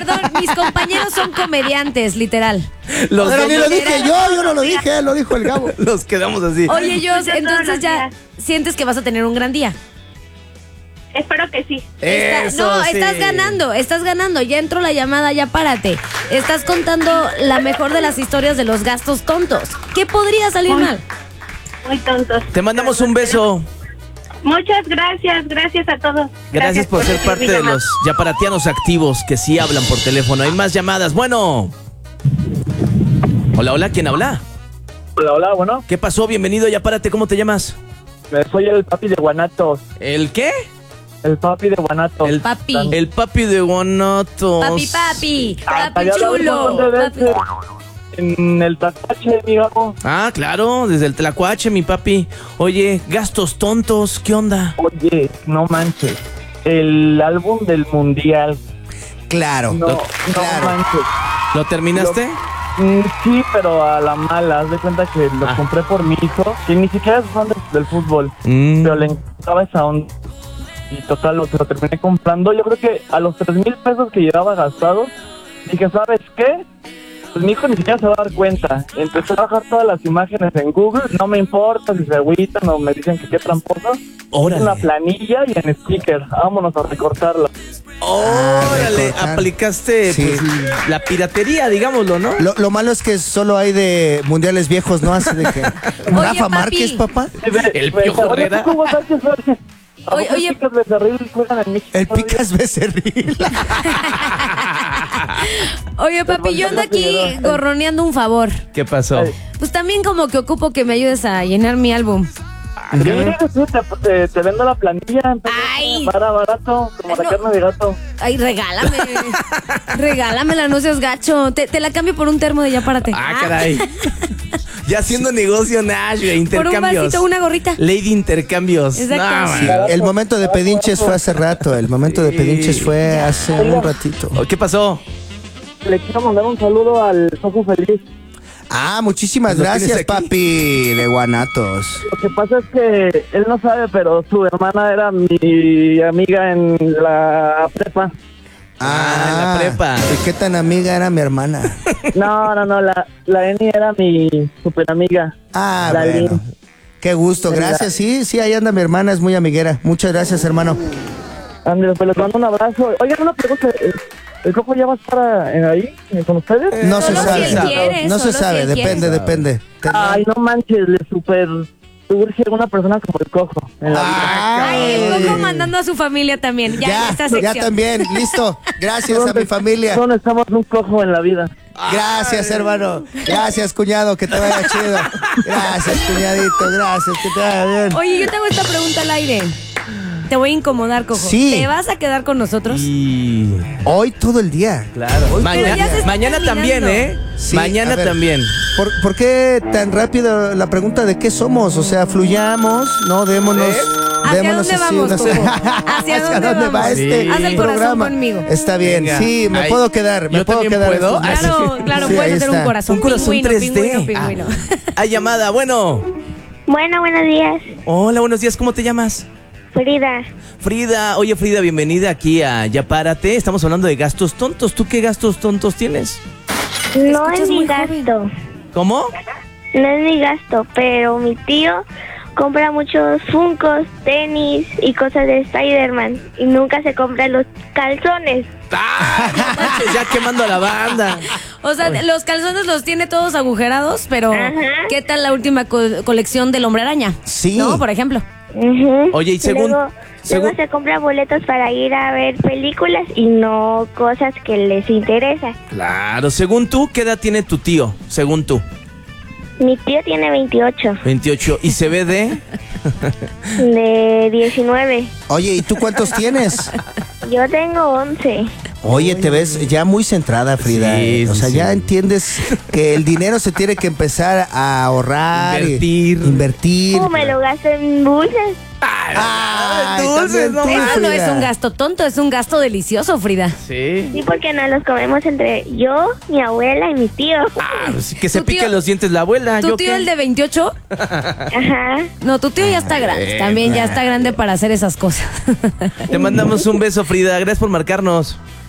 Perdón, mis compañeros son comediantes, literal. Pero ni lo dije yo no lo dije, lo dijo el Gabo. Los quedamos así. Oye, Jos, entonces ya sientes que vas a tener un gran día. Espero que sí. No, sí. estás ganando. Ya entró la llamada, ya párate. Estás contando la mejor de las historias de los gastos tontos. ¿Qué podría salir mal? Muy tontos. Te mandamos un beso. Muchas gracias a todos. Gracias por ser recibir parte mi de llamada. los yaparatianos activos que sí hablan por teléfono. Hay más llamadas. Bueno. Hola, ¿quién habla? Hola, bueno. ¿Qué pasó? Bienvenido, ya párate. ¿Cómo te llamas? Soy el papi de Guanatos. ¿El qué? El papi de Guanatos. El Papi. El papi de Guanatos. Papi Ya lo vi un chulo. montón de Papi. veces. En el Tacache, mi Gabo. Ah, claro, desde el Tlacuache, mi papi. Oye, gastos tontos, ¿qué onda? Oye, no manches. El álbum del mundial. Claro, No claro. manches. ¿Lo terminaste? Sí, pero a la mala. Haz de cuenta que lo compré por mi hijo, que ni siquiera es fan del fútbol. Pero le encantaba esa onda. Y total, se lo terminé comprando. Yo creo que a los 3,000 pesos que llevaba gastados, dije, ¿sabes qué? Pues mi hijo ni siquiera se va a dar cuenta. Empecé a bajar todas las imágenes en Google. No me importa si se agüitan o me dicen que qué tramposo. Órale. Una planilla y en sticker. Vámonos a recortarla. Órale, recortar. aplicaste Sí. pues, la piratería, digámoslo, ¿no? Lo malo es que solo hay de mundiales viejos, ¿no? Así de que. Rafa papi. Márquez, papá. El Piojo Herrera. Oye. Picas Becerril juegan en México. El Picas Becerril. Oye, papi, yo ando aquí gorroneando un favor. ¿Qué pasó? Pues también como que ocupo que me ayudes a llenar mi álbum. Te vendo la planilla. Ay. Barato, como la No. carne de gato. Ay, regálame. Regálamela, no seas gacho. Te la cambio por un termo de ya párate. Ah, caray. Ya haciendo negocio, Nash, güey, Por un intercambios. vasito, una gorrita. Lady Intercambios. Exacto. No, Sí. man. El momento de pedinches fue hace rato. El momento de pedinches fue hace un ratito. ¿Qué pasó? Le quiero mandar un saludo al Sojo Feliz. Ah, muchísimas ¿Lo tienes gracias, aquí? papi de Guanatos. Lo que pasa es que él no sabe, pero su hermana era mi amiga en la prepa. Ah, en la prepa. ¿Y qué tan amiga era mi hermana? No, la Eni era mi super amiga. Ah, La bueno. Lin. Qué gusto, gracias. Sí, ahí anda mi hermana, es muy amiguera. Muchas gracias, hermano. Andrés, pues les mando un abrazo. Oigan, una pregunta. ¿El cojo ya va a estar ahí con ustedes? No se Solo sabe. si él quiere, No se solo sabe, si él quiere. depende. Ay, no manches, le super urge una persona como el cojo. En la vida. Ay, el Coco mandando a su familia también. Ya, esta sección. ya también, listo. Gracias a mi familia. Todos necesitamos un cojo en la vida. Gracias, hermano. Gracias, cuñado, que te vaya chido. Gracias, cuñadito, gracias, que te vaya bien. Oye, yo te hago esta pregunta al aire. Te voy a incomodar, Cojo. Sí. ¿Te vas a quedar con nosotros? Y... Hoy todo el día. Claro. Pero ya se está Mañana también, terminando. Sí, Mañana a ver. también. ¿Por qué tan rápido la pregunta de qué somos? O sea, fluyamos, ¿no? Démonos. ¿Hacia démonos dónde así vamos, unas- Coco? ¿Hacia dónde va vamos? este Sí. Haz el corazón programa? conmigo. Está bien, Venga. sí, me Ay, puedo quedar. Me ¿yo puedo también quedar. puedo? estos días. Claro, Sí, puedes ahí hacer un está. corazón. Un corazón Pingüino, 3D. pingüino. Hay llamada, bueno. Bueno, buenos días. Hola, buenos días, ¿cómo te llamas? Frida. Frida, oye Frida, bienvenida aquí a Ya Párate. Estamos hablando de gastos tontos. ¿Tú qué gastos tontos tienes? No escuchas es mi muy joven. gasto. ¿Cómo? No es mi gasto, pero mi tío compra muchos funcos, tenis y cosas de Spider-Man. Y nunca se compra los calzones. ¡Ah! No manches, ya quemando a la banda. O sea, los calzones los tiene todos agujerados, pero Ajá. ¿qué tal la última colección del Hombre Araña? Sí. ¿No? Por ejemplo. Ujú. Oye, y según- Luego se compra boletos para ir a ver películas y no cosas que les interesan. Claro, según tú, ¿qué edad tiene tu tío? Según tú. Mi tío tiene 28, 28. ¿Y se ve de? de 19. Oye, ¿y tú cuántos tienes? Yo tengo 11. Oye, te ves ya muy centrada, Frida. Sí, O sí, sea, sí. ya entiendes que el dinero se tiene que empezar a ahorrar. Invertir. Me lo gasto en dulces. Ay, dulces, también no tú, más. Eso no Frida. es un gasto tonto, es un gasto delicioso, Frida. Sí. Sí, porque nos los comemos entre yo, mi abuela y mi tío. Ah, pues, que se Tu tío- pique los dientes la abuela. ¿Tu ¿yo tío qué? el de 28? Ajá. No, tu tío ya está grande. También ya está grande para hacer esas cosas. Te mandamos un beso, Frida. Gracias por marcarnos.